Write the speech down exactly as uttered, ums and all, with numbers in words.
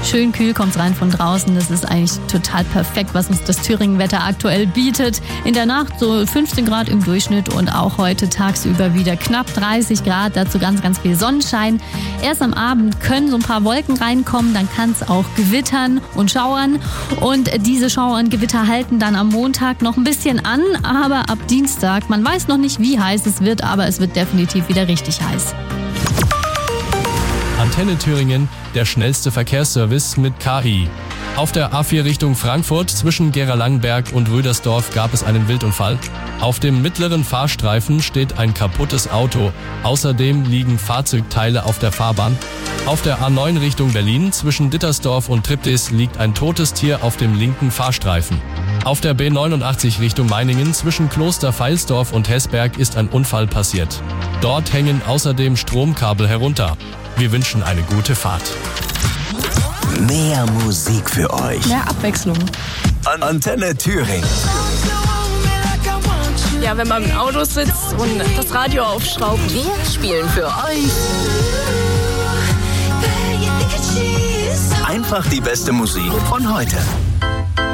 Schön kühl kommt's rein von draußen. Das ist eigentlich total perfekt, was uns das Thüringen-Wetter aktuell bietet. In der Nacht so fünfzehn Grad im Durchschnitt und auch heute tagsüber wieder knapp dreißig Grad. Dazu ganz, ganz viel Sonnenschein. Erst am Abend können so ein paar Wolken reinkommen, dann kann es auch gewittern und schauern. Und diese Schauer und Gewitter halten dann am Montag noch ein bisschen an, aber ab Dienstag, man weiß noch nicht, wie heiß es wird, aber es wird definitiv wieder richtig heiß. Antenne Thüringen, der schnellste Verkehrsservice mit K I. Auf der A vier Richtung Frankfurt zwischen Gera-Langenberg und Rüdersdorf gab es einen Wildunfall. Auf dem mittleren Fahrstreifen steht ein kaputtes Auto. Außerdem liegen Fahrzeugteile auf der Fahrbahn. Auf der A neun Richtung Berlin zwischen Dittersdorf und Triptis liegt ein totes Tier auf dem linken Fahrstreifen. Auf der B neunundachtzig Richtung Meiningen zwischen Kloster-Veilsdorf und Heßberg ist ein Unfall passiert. Dort hängen außerdem Stromkabel herunter. Wir wünschen eine gute Fahrt. Mehr Musik für euch. Mehr Abwechslung. An- Antenne Thüringen. Ja, wenn man im Auto sitzt und das Radio aufschraubt. Wir spielen für euch Einfach die beste Musik von heute.